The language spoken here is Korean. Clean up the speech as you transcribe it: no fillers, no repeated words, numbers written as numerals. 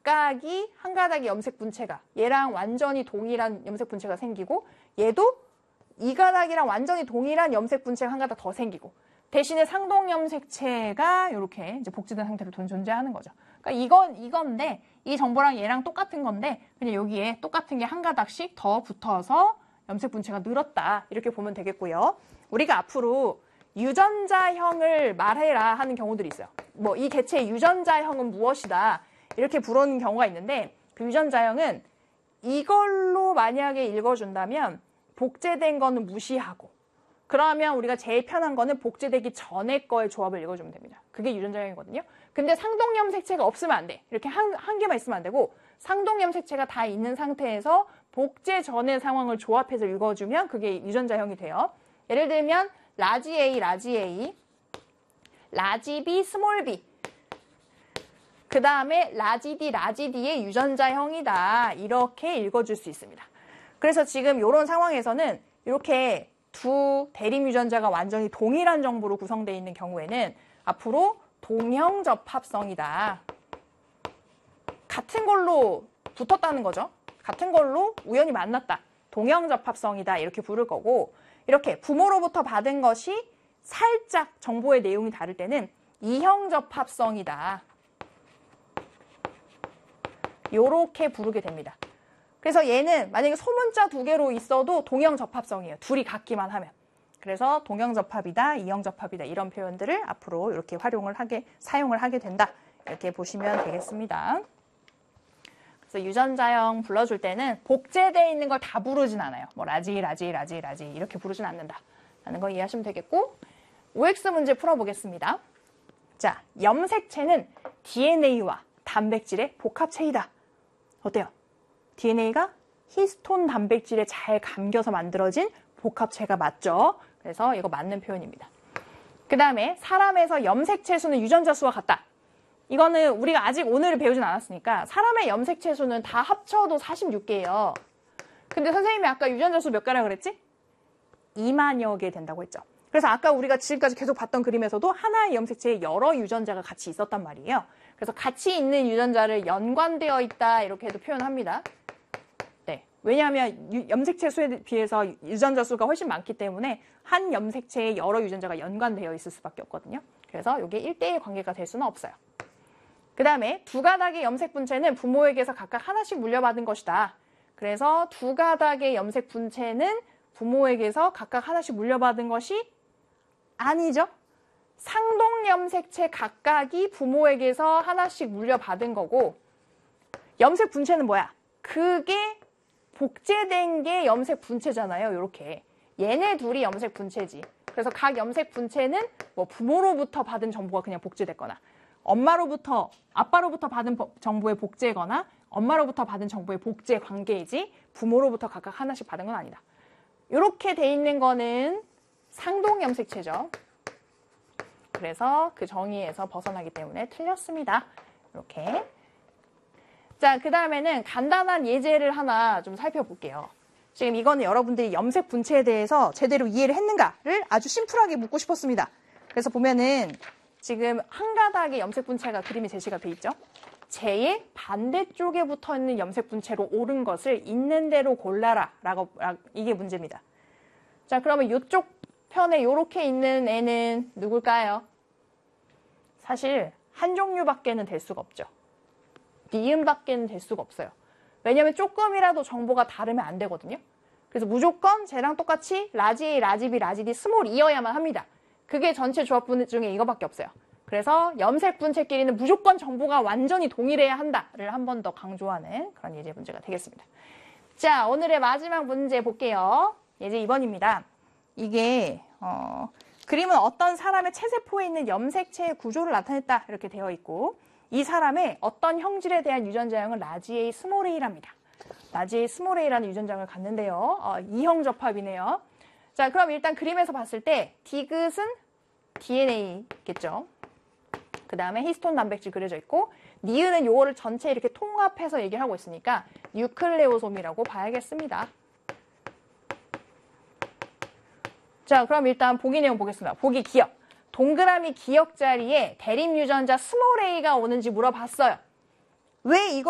각각이 한 가닥의 염색 분체가 얘랑 완전히 동일한 염색 분체가 생기고 얘도 이 가닥이랑 완전히 동일한 염색 분체가 한 가닥 더 생기고 대신에 상동 염색체가 이렇게 이제 복제된 상태로 존재하는 거죠. 그러니까 이건데 이 정보랑 얘랑 똑같은 건데 그냥 여기에 똑같은 게 한 가닥씩 더 붙어서 염색 분체가 늘었다 이렇게 보면 되겠고요. 우리가 앞으로 유전자형을 말해라 하는 경우들이 있어요. 뭐 이 개체의 유전자형은 무엇이다 이렇게 부르는 경우가 있는데 그 유전자형은 이걸로 만약에 읽어준다면 복제된 거는 무시하고 그러면 우리가 제일 편한 거는 복제되기 전에 거의 조합을 읽어주면 됩니다. 그게 유전자형이거든요. 근데 상동염색체가 없으면 안 돼. 이렇게 한 개만 있으면 안 되고 상동염색체가 다 있는 상태에서 복제 전의 상황을 조합해서 읽어주면 그게 유전자형이 돼요. 예를 들면 라지 A, 라지 A, 라지 B, 스몰 b 그 다음에 라지 D, 라지 D의 유전자형이다. 이렇게 읽어줄 수 있습니다. 그래서 지금 이런 상황에서는 이렇게 두 대립 유전자가 완전히 동일한 정보로 구성되어 있는 경우에는 앞으로 동형접합성이다. 같은 걸로 붙었다는 거죠. 같은 걸로 우연히 만났다. 동형접합성이다. 이렇게 부를 거고 이렇게 부모로부터 받은 것이 살짝 정보의 내용이 다를 때는 이형접합성이다. 이렇게 부르게 됩니다. 그래서 얘는 만약에 소문자 두 개로 있어도 동형접합성이에요. 둘이 같기만 하면. 그래서 동형접합이다, 이형접합이다 이런 표현들을 앞으로 이렇게 사용을 하게 된다. 이렇게 보시면 되겠습니다. 그래서 유전자형 불러줄 때는 복제되어 있는 걸 다 부르진 않아요. 뭐 라지 이렇게 부르진 않는다. 라는 거 이해하시면 되겠고 OX 문제 풀어보겠습니다. 자, 염색체는 DNA와 단백질의 복합체이다. 어때요? DNA가 히스톤 단백질에 잘 감겨서 만들어진 복합체가 맞죠? 그래서 이거 맞는 표현입니다. 그 다음에 사람에서 염색체 수는 유전자 수와 같다. 이거는 우리가 아직 오늘 배우진 않았으니까 사람의 염색체 수는 다 합쳐도 46개예요. 근데 선생님이 아까 유전자 수 몇 개라 그랬지? 2만여 개 된다고 했죠. 그래서 아까 우리가 지금까지 계속 봤던 그림에서도 하나의 염색체에 여러 유전자가 같이 있었단 말이에요. 그래서 같이 있는 유전자를 연관되어 있다 이렇게 해도 표현합니다. 네, 왜냐하면 염색체 수에 비해서 유전자 수가 훨씬 많기 때문에 한 염색체에 여러 유전자가 연관되어 있을 수밖에 없거든요. 그래서 이게 1대1 관계가 될 수는 없어요. 그 다음에 두 가닥의 염색 분체는 부모에게서 각각 하나씩 물려받은 것이다. 그래서 두 가닥의 염색 분체는 부모에게서 각각 하나씩 물려받은 것이 아니죠. 상동 염색체 각각이 부모에게서 하나씩 물려받은 거고 염색 분체는 뭐야? 그게 복제된 게 염색 분체잖아요. 이렇게 얘네 둘이 염색 분체지. 그래서 각 염색 분체는 뭐 부모로부터 받은 정보가 그냥 복제됐거나 아빠로부터 받은 정보의 복제거나 엄마로부터 받은 정보의 복제 관계이지 부모로부터 각각 하나씩 받은 건 아니다. 이렇게 돼 있는 거는 상동 염색체죠. 그래서 그 정의에서 벗어나기 때문에 틀렸습니다. 이렇게. 자, 그 다음에는 간단한 예제를 하나 좀 살펴볼게요. 지금 이거는 여러분들이 염색 분체에 대해서 제대로 이해를 했는가를 아주 심플하게 묻고 싶었습니다. 그래서 보면은 지금 한 가닥의 염색 분체가 그림이 제시가 돼 있죠. 제의 반대쪽에 붙어 있는 염색 분체로 옳은 것을 있는 대로 골라라 라고 이게 문제입니다. 자, 그러면 이쪽 편에 이렇게 있는 애는 누굴까요? 사실 한 종류밖에는 될 수가 없죠. 니은밖에는 될 수가 없어요. 왜냐면 조금이라도 정보가 다르면 안 되거든요. 그래서 무조건 쟤랑 똑같이 라지 A, 라지 B, 라지 D 스몰 E여야만 합니다. 그게 전체 조합분 중에 이거밖에 없어요. 그래서 염색 분체끼리는 무조건 정보가 완전히 동일해야 한다를 한 번 더 강조하는 그런 예제 문제가 되겠습니다. 자, 오늘의 마지막 문제 볼게요. 예제 2번입니다. 이게 그림은 어떤 사람의 체세포에 있는 염색체의 구조를 나타냈다 이렇게 되어 있고 이 사람의 어떤 형질에 대한 유전자형은 라지 A, 스몰 A랍니다. 라지 A, 스몰 A라는 유전자형을 갖는데요. 이형접합이네요. 자, 그럼 일단 그림에서 봤을 때 디귿은 DNA겠죠. 그 다음에 히스톤 단백질 그려져 있고 니은은 요거를 전체 이렇게 통합해서 얘기를 하고 있으니까 뉴클레오솜이라고 봐야겠습니다. 자, 그럼 일단 보기 내용 보겠습니다. 보기 기억. 동그라미 기억 자리에 대립 유전자 스몰 A가 오는지 물어봤어요. 왜 이거